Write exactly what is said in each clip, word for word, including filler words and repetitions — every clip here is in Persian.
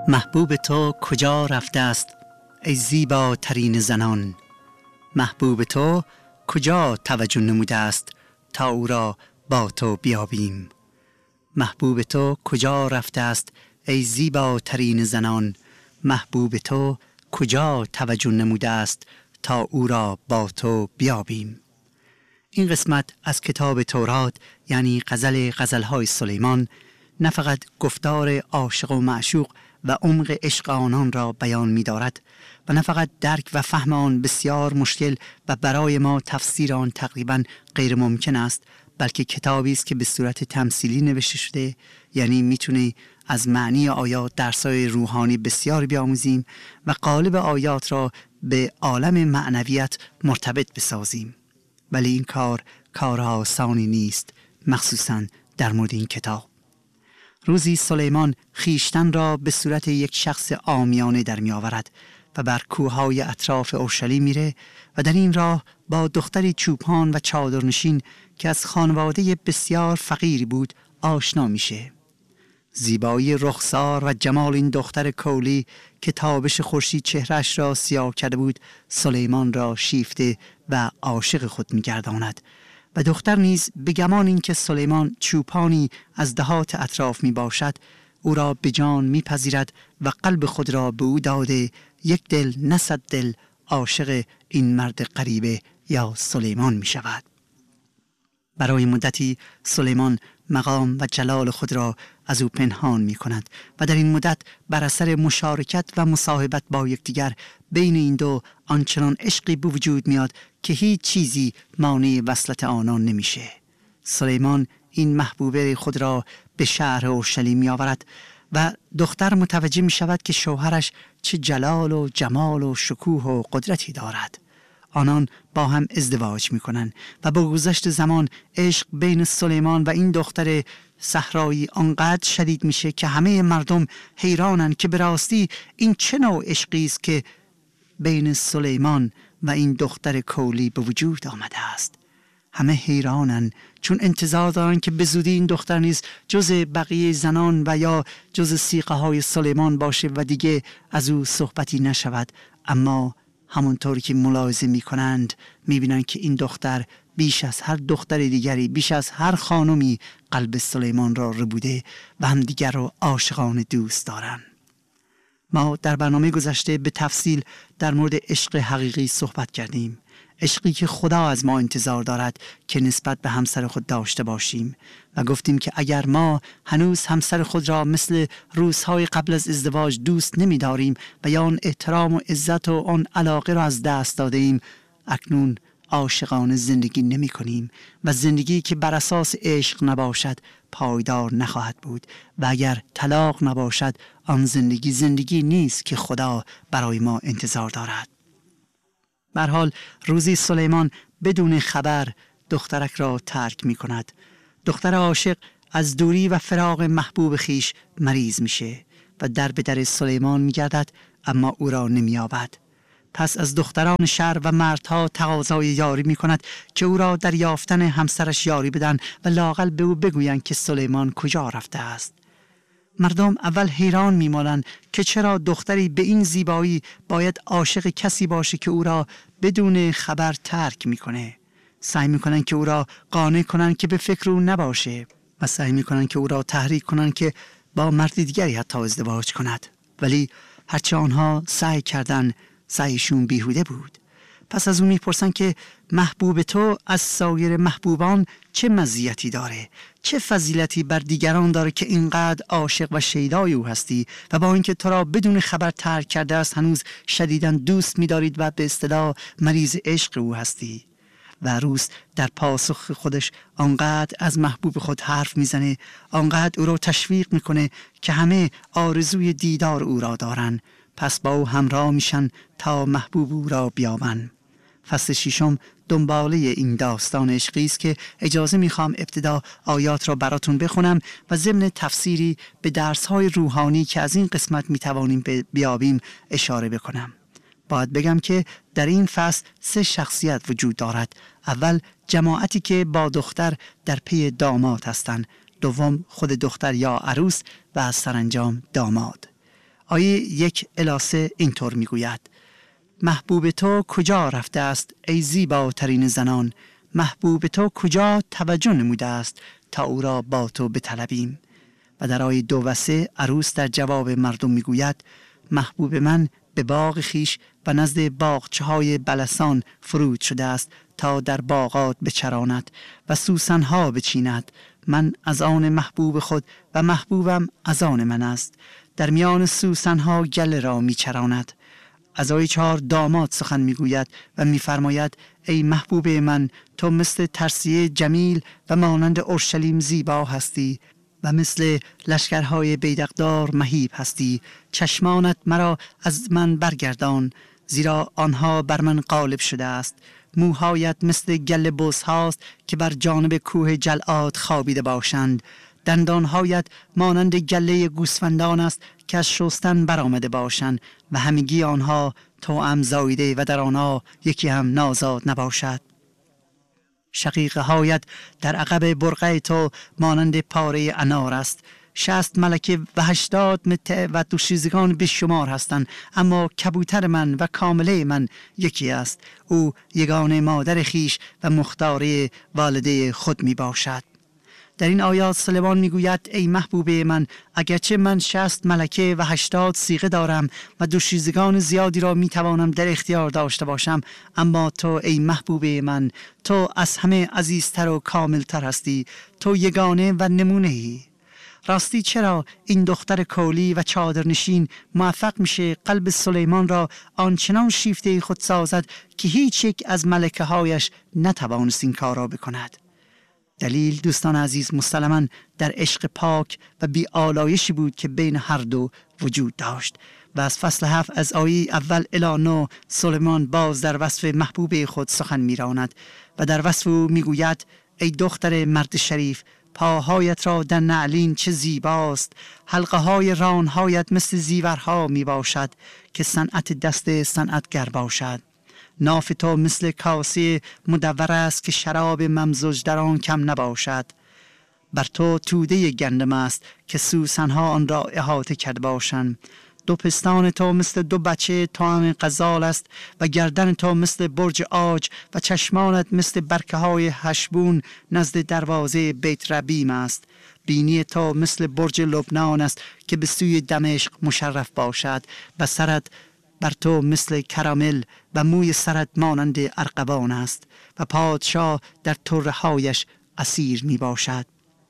محبوب تو کجا رفته است ای زیباترین زنان؟ محبوب تو کجا توجه نموده است تا او را با تو بیابیم؟ محبوب تو کجا رفته است ای زیباترین زنان؟ محبوب تو کجا توجه نموده است تا او را با تو بیابیم؟ این قسمت از کتاب تورات، یعنی غزل غزل‌های سلیمان، نه فقط گفتار عاشق و معشوق و عمق عشق آنان را بیان می دارد و نه فقط درک و فهم آن بسیار مشکل و برای ما تفسیر آن تقریبا غیر ممکن است، بلکه کتابی است که به صورت تمثیلی نوشته شده، یعنی میتونه از معنی آیات درس‌های روحانی بسیار بیاموزیم و قالب آیات را به عالم معنویت مرتبط بسازیم. ولی این کار کار آسانی نیست، مخصوصاً در مورد این کتاب. روزی سلیمان خیشتن را به صورت یک شخص عامیانه در می آورد و بر کوههای اطراف اورشلیم میره و در این راه با دختری چوپان و چادرنشین که از خانواده بسیار فقیری بود آشنا میشه. زیبایی رخسار و جمال این دختر کولی که تابش خورشید چهرش را سیاه کرده بود سلیمان را شیفته و عاشق خود می‌گرداند و دختر نیز به گمان این که سلیمان چوپانی از دهات اطراف می باشد او را به جان می پذیرد و قلب خود را به او داده یک دل نه صد دل عاشق این مرد غریبه یا سلیمان می شود. برای مدتی سلیمان مقام و جلال خود را از او پنهان می کند و در این مدت بر اثر مشارکت و مصاحبت با یکدیگر بین این دو آنچنان عشقی به وجود میاد که هیچ چیزی مانع وصلت آنان نمیشه. سلیمان این محبوبه خود را به شهر اورشلیم می آورد و دختر متوجه می شود که شوهرش چه جلال و جمال و شکوه و قدرتی دارد. آنان با هم ازدواج می کنند و با گذشت زمان عشق بین سلیمان و این دختر صحرایی آنقدر شدید میشه که همه مردم حیرانن که به راستی این چه نوع عشقی است که بین سلیمان و این دختر کولی به وجود آمده است. همه حیرانن چون انتظار دارن که به زودی این دختر نیز جز بقیه زنان و یا جز صیقه های سلیمان باشه و دیگه از او صحبتی نشود، اما همونطوری که ملاحظه میکنند میبینن که این دختر بیش از هر دختر دیگری، بیش از هر خانمی قلب سلیمان را ربوده و هم دیگر را عاشقانه دوست دارن. ما در برنامه گذشته به تفصیل در مورد عشق حقیقی صحبت کردیم، عشقی که خدا از ما انتظار دارد که نسبت به همسر خود داشته باشیم و گفتیم که اگر ما هنوز همسر خود را مثل روزهای قبل از ازدواج دوست نمی داریم و یا آن احترام و عزت و آن علاقه را از دست داده ایم، اکنون عاشقانه زندگی نمی کنیم و زندگی که بر اساس عشق نباشد پایدار نخواهد بود و اگر طلاق نباشد آن زندگی زندگی نیست که خدا برای ما انتظار دارد. به هر حال روزی سلیمان بدون خبر دخترک را ترک می کند. دختر عاشق از دوری و فراق محبوب خیش مریض میشه و در به در سلیمان می گردد اما او را نمی یابد. پس از دختران شهر و مردها تقاضای یاری می کند که او را در یافتن همسرش یاری بدن و لااقل به او بگویند که سلیمان کجا رفته است. مردم اول حیران میمانند که چرا دختری به این زیبایی باید عاشق کسی باشه که او را بدون خبر ترک میکنه. سعی میکنن که او را قانع کنن که به فکر او نباشه و سعی میکنن که او را تحریک کنن که با مرد دیگری حتی ازدواج کند، ولی هرچه آنها سعی کردن سعیشون بیهوده بود. پس از اون میپرسن که محبوب تو از سایر محبوبان چه مزیتی داره، چه فضیلتی بر دیگران داره که اینقدر عاشق و شیدای او هستی و با اینکه تو را بدون خبر ترک کرده است هنوز شدیداً دوست می‌دارید و به اصطلاح مریض عشق او هستی. و روز در پاسخ خودش آنقدر از محبوب خود حرف میزنه، آنقدر او را تشویق میکنه که همه آرزوی دیدار او را دارن، پس با او همراه میشن تا محبوب او را بیابن. فصل ششم دنباله این داستان عشقی است که اجازه میخوام ابتدا آیات را براتون بخونم و ضمن تفسیری به درس‌های روحانی که از این قسمت میتوانیم بیابیم اشاره بکنم. باید بگم که در این فصل سه شخصیت وجود دارد. اول جماعتی که با دختر در پی داماد هستند، دوم خود دختر یا عروس و سرانجام داماد. آیه یک الی سه اینطور میگوید: محبوب تو کجا رفته است ای زیباترین زنان، محبوب تو کجا توجه نموده است تا او را با تو بطلبیم. و در آیه دو و سه عروس در جواب مردم میگوید: محبوب من به باغ خیش و نزد باغچه های بلسان فرود شده است تا در باغات بچراند و سوسنها بچیند. من از آن محبوب خود و محبوبم از آن من است. در میان سوسنها گله را میچراند. از آیه چهار داماد سخن میگوید و میفرماید: ای محبوب من، تو مثل ترسیه جمیل و مانند اورشلیم زیبا هستی و مثل لشکرهای بیدقدار مهیب هستی. چشمانت مرا از من برگردان، زیرا آنها بر من غالب شده است. موهایت مثل گل بز هاست که بر جانب کوه جلعاد خوابیده باشند. دندانهایت مانند گله گوسفندان است که از شستن برآمده باشند و همگی آنها توأم زاییده و در آنها یکی هم نازاد نباشد. شقیقه هایت در عقب برقع تو مانند پاره انار است. شصت ملکه و هشتاد متع و دوشیزگان بیشمار هستند، اما کبوتر من و کامله من یکی است. او یگانه مادر خیش و مختار والده خود می باشد. در این آیات سلیمان میگوید: ای محبوب من، اگرچه من شصت ملکه و هشتاد صیغه دارم و دوشیزگان زیادی را میتوانم در اختیار داشته باشم، اما تو ای محبوب من، تو از همه عزیزتر و کاملتر هستی. تو یگانه و نمونه ای. راستی چرا این دختر کولی و چادرنشین موفق میشه قلب سلیمان را آنچنان شیفته خود سازد که هیچ یک از ملکه هایش نتوانست این کار را بکند؟ دلیل دوستان عزیز مسلماً در عشق پاک و بی آلایشی بود که بین هر دو وجود داشت. و از فصل هفت از آیه اول الی نه سلیمان باز در وصف محبوب خود سخن میراند و در وصف او میگوید: ای دختر مرد شریف، پاهایت را در نعلین چه زیباست، حلقه های رانهایت مثل زیورها می باشد که صنعت دست صنعتگر باشد. ناف تو مثل کاسه مدور است که شراب ممزوج در آن کم نباشد. بر تو توده گندم است که سوسنها آن را احاطه کرده باشند. دو پستان تو مثل دو بچه توأم غزال است و گردن تو مثل برج عاج و چشمانت مثل برکه های هشبون نزد دروازه بیت ربیم است. بینی تو مثل برج لبنان است که به سوی دمشق مشرف باشد و سرت بر تو مثل کرامل و موی سرت مانند ارغوان است و پادشاه در طره‌هایش اسیر می باشد.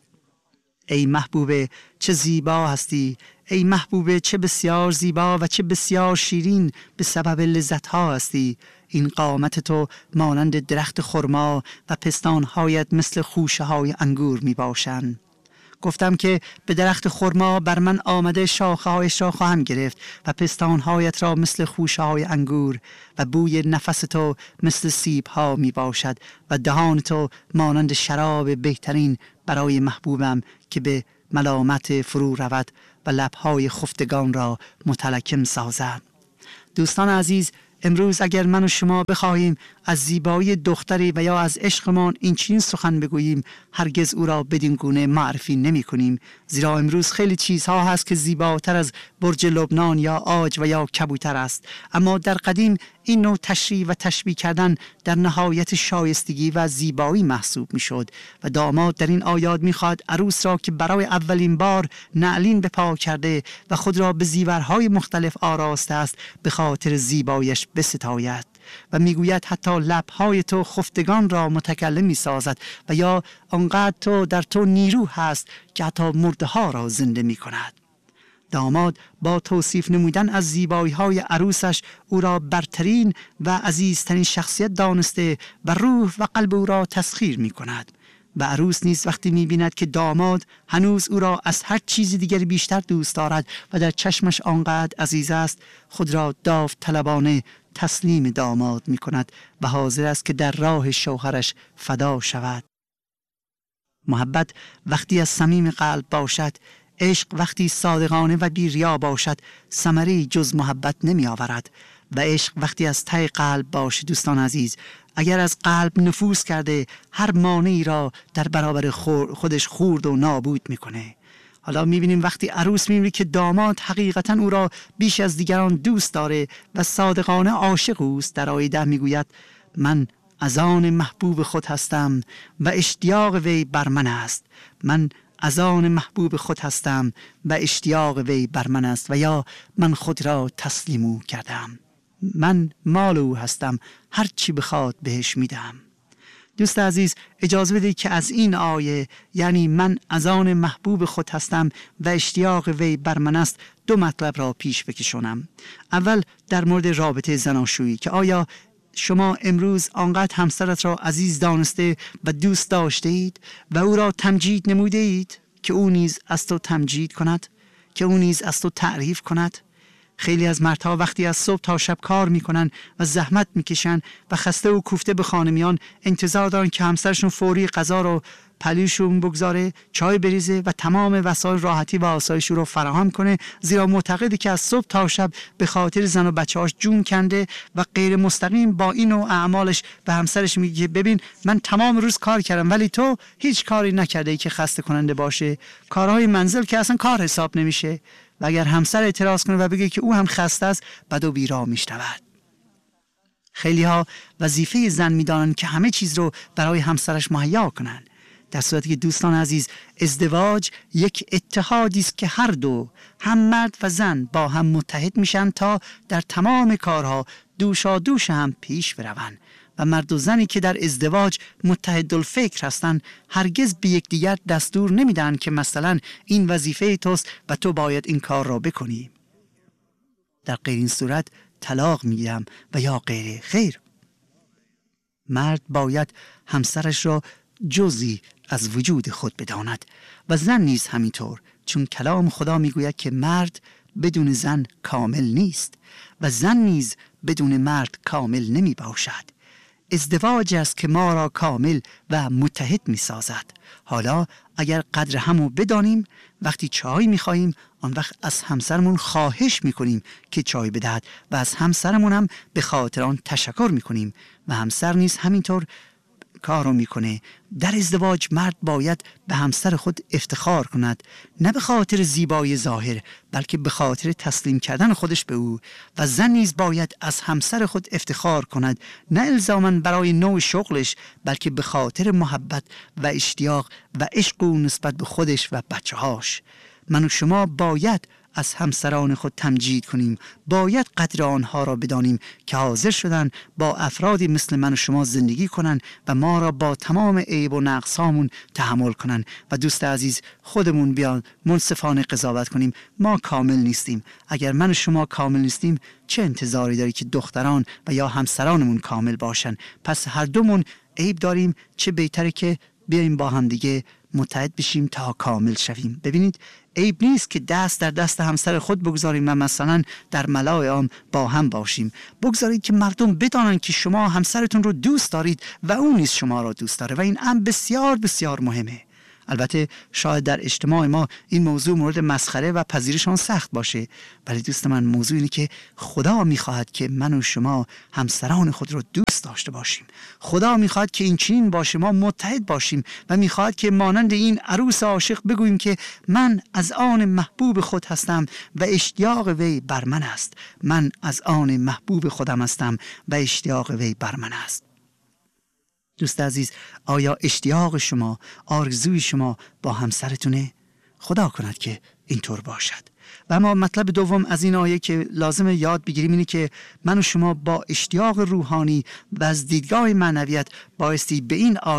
ای محبوبه چه زیبا هستی، ای محبوبه چه بسیار زیبا و چه بسیار شیرین به سبب لذت‌ها هستی. این قامت تو مانند درخت خرما و پستانهایت مثل خوشه های انگور می باشند. گفتم که به درخت خرما بر من آمده شاخه هایش را خواهم گرفت و پستانهایت را مثل خوشه های انگور و بوی نفس تو مثل سیب ها می باشد و دهان تو مانند شراب بهترین برای محبوبم که به ملامت فرو رود و لبهای خفتگان را متلکم سازد. دوستان عزیز، امروز اگر من و شما بخواهیم از زیبایی دختری و یا از عشقمان این چنین سخن بگوییم، هرگز او را بدین گونه معرفی نمی کنیم، زیرا امروز خیلی چیزها هست که زیباتر از برج لبنان یا عاج و یا کبوتر است. اما در قدیم این نوع تشریح و تشبیه کردن در نهایت شایستگی و زیبایی محسوب می شد و داماد در این آیات می خواد عروس را که برای اولین بار نعلین به پا کرده و خود را به زیورهای مختلف آراسته است به خاطر زیبایش بستاید و میگوید حتی لبهای تو خفتگان را متکلم می سازد و یا آنقدر تو در تو نیرو هست که حتی مرده ها را زنده می کند. داماد با توصیف نمودن از زیبایی های عروسش او را برترین و عزیزترین شخصیت دانسته و روح و قلب او را تسخیر می کند. و عروس نیز وقتی می بیند که داماد هنوز او را از هر چیز دیگری بیشتر دوست دارد و در چشمش آنقدر عزیز است، خود را داوطلبانه تسلیم داماد می کند و حاضر است که در راه شوهرش فدا شود. محبت وقتی از صمیم قلب باشد، عشق وقتی صادقانه و بی ریا باشد، ثمری جز محبت نمی آورد و عشق وقتی از ته قلب باشد دوستان عزیز، اگر از قلب نفوذ کرده هر مانعی را در برابر خودش خورد و نابود میکنه. حالا میبینیم وقتی عروس میبینیم که داماد حقیقتا او را بیش از دیگران دوست داره و صادقانه عاشق اوست، در آیه ده میگوید من از آن محبوب خود هستم و اشتیاق وی بر من است. من از آن محبوب خود هستم و اشتیاق وی بر من است، و یا من خود را تسلیم او کردم. من مال او هستم، هر چی بخواد بهش میدم. دوست عزیز اجازه بدید که از این آیه، یعنی من از آن محبوب خود هستم و اشتیاق وی بر من است، دو مطلب را پیش بکشونم. اول در مورد رابطه زناشویی، که آیا شما امروز آنقدر همسرت را عزیز دانسته و دوست داشته اید و او را تمجید نموده اید که او نیز از تو تمجید کند، که او نیز از تو تعریف کند؟ خیلی از مردها وقتی از صبح تا شب کار میکنن و زحمت میکشن و خسته و کوفته به خانه میان، انتظار دارن که همسرشون فوری غذا رو پلیشون بگذاره، چای بریزه و تمام وسایل راحتی و آسایش رو فراهم کنه، زیرا معتقده که از صبح تا شب به خاطر زن و بچه‌هاش جون کنده و غیر مستقیم با این و اعمالش به همسرش میگه ببین من تمام روز کار کردم ولی تو هیچ کاری نکرده ای که خسته کننده باشه. کارهای منزل که اصلا کار حساب نمیشه. و اگر همسر اعتراض کنه و بگه که او هم خسته است، بد و بیرا میشنود. خیلی ها وظیفه زن میدانند که همه چیز رو برای همسرش مهیا کنند، در صورتی که دوستان عزیز ازدواج یک اتحادی است که هر دو، هم مرد و زن، با هم متحد میشن تا در تمام کارها دوشا دوش هم پیش بروند. و مرد و زنی که در ازدواج متحدالفکر هستند هرگز به یکدیگر دستور نمیدن که مثلا این وظیفه توست و تو باید این کار را بکنی. در غیر این صورت طلاق میگیرم و یا غیره. خیر، مرد باید همسرش را جزئی از وجود خود بداند و زن نیز همینطور، چون کلام خدا میگوید که مرد بدون زن کامل نیست و زن نیز بدون مرد کامل نمی باشد. ازدواج است که ما را کامل و متحد می سازد. حالا اگر قدر همو بدانیم، وقتی چای می خواهیم آن وقت از همسرمون خواهش می کنیم که چای بدهد و از همسرمون هم به خاطر آن تشکر می کنیم و همسر نیز همینطور کارو میکنه. در ازدواج مرد باید به همسر خود افتخار کند، نه به خاطر زیبایی ظاهر بلکه به خاطر تسلیم کردن خودش به او. و زن نیز باید از همسر خود افتخار کند، نه الزاماً برای نوع شغلش بلکه به خاطر محبت و اشتیاق و عشق او نسبت به خودش و بچه‌هاش. من و شما باید از همسران خود تمجید کنیم، باید قدر آنها را بدانیم که حاضر شدن با افرادی مثل من و شما زندگی کنن و ما را با تمام عیب و نقصامون تحمل کنن. و دوست عزیز خودمون بیان منصفانه قضاوت کنیم، ما کامل نیستیم. اگر من و شما کامل نیستیم چه انتظاری داری که دختران و یا همسرانمون کامل باشن؟ پس هر دومون عیب داریم، چه بهتره که بیایم با هم دیگه متحد بشیم تا کامل شویم. ببینید عیب نیست که دست در دست همسر خود بگذاریم و مثلا در ملای عام با هم باشیم. بگذارید که مردم بدانند که شما همسرتون رو دوست دارید و اون نیز شما را دوست داره و این امر بسیار بسیار مهمه. البته شاید در اجتماع ما این موضوع مورد مسخره و پذیرش آن سخت باشه، ولی دوست من موضوع اینه که خدا میخواهد که من و شما همسران خود رو دوست داشته باشیم. خدا میخواهد که این چنین با شما متحد باشیم و میخواهد که مانند این عروس عاشق بگوییم که من از آن محبوب خود هستم و اشتیاق وی بر من است. من از آن محبوب خودم هستم و اشتیاق وی بر من است. دوست عزیز، آیا اشتیاق شما، آرزوی شما با همسرتونه؟ خدا کند که اینطور باشد. و اما مطلب دوم از این آیه که لازم یاد بگیریم اینه که من و شما با اشتیاق روحانی و از دیدگاه معنویت بایستی به این آیه